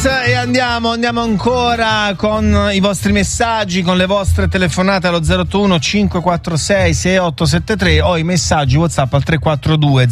E andiamo ancora con i vostri messaggi, con le vostre telefonate allo 081 546 6873 o i messaggi WhatsApp al 342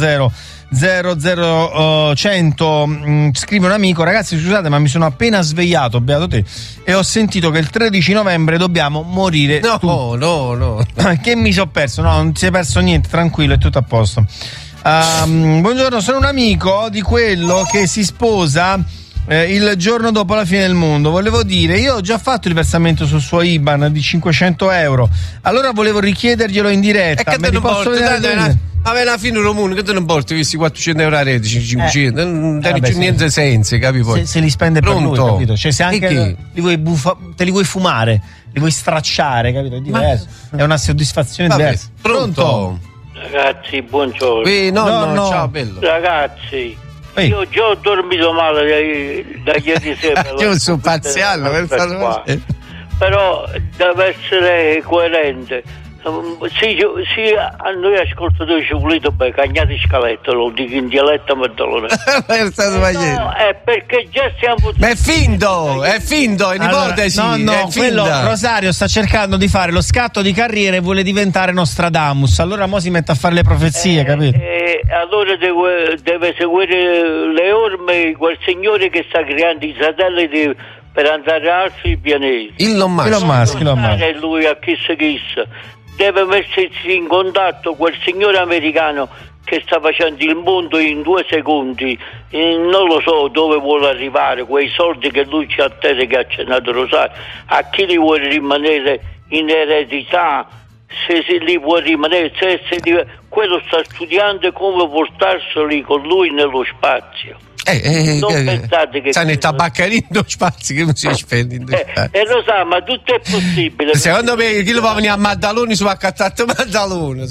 00 100. Scrive un amico: ragazzi, scusate, ma mi sono appena svegliato, beato te, e ho sentito che il 13 novembre dobbiamo morire. No. Che mi sono perso? No, non ti sei perso niente, tranquillo, è tutto a posto. Buongiorno, sono un amico di quello che si sposa il giorno dopo la fine del mondo. Volevo dire, io ho già fatto il versamento sul suo IBAN di 500 euro, allora volevo richiederglielo in diretta. E che te ne posso vedere? Ma la fine del mondo, che te ne porti questi 400 euro a rete, 500, non c'è niente senso, capi? Se li spende pronto per lui, capito? Cioè, se anche te li vuoi fumare, li vuoi stracciare, capito? È diverso, è una soddisfazione diversa. Pronto? Ragazzi, buongiorno. No, ciao bello. Ragazzi, io già ho dormito male da ieri sera. Io sono parziale, però deve essere coerente. Sì, a noi ascoltatori ci volete bene, cagnate scaletta, lo dico in dialetto Maddalone. No, è perché già siamo. Ma è finto, è un'ipotesi. No, quello Rosario sta cercando di fare lo scatto di carriera e vuole diventare Nostradamus. Allora mo si mette a fare le profezie, capito? Allora deve seguire le orme quel signore che sta creando i satelliti per andare a altri pianeti. Elon Musk. E lui a chissà. Deve mettersi in contatto quel signore americano che sta facendo il mondo in 2 secondi. Non lo so dove vuole arrivare, quei soldi che lui ci ha attese, che ha accennato Rosario, a chi li vuole rimanere in eredità, se li vuole rimanere, quello sta studiando come portarseli con lui nello spazio. Non pensate che ne tabaccherino spazio che non si spende. E lo sa, ma tutto è possibile. Secondo me chi lo va a venire a Maddaloni si va a cattare Maddaloni,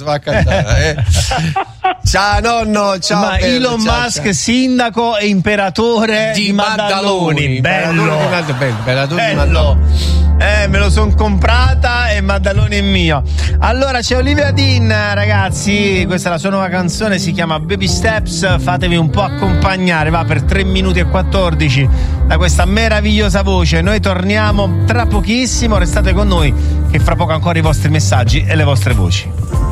Ciao nonno, ciao. Ma bello, Elon Musk, sindaco e imperatore di Maddaloni. Bello. Me lo son comprata e Maddaloni è mio. Allora c'è Olivia Dean, ragazzi, questa è la sua nuova canzone, si chiama Baby Steps. Fatevi un po' accompagnare, va, per 3 minuti e 14 da questa meravigliosa voce. Noi torniamo tra pochissimo, restate con noi che fra poco ancora i vostri messaggi e le vostre voci.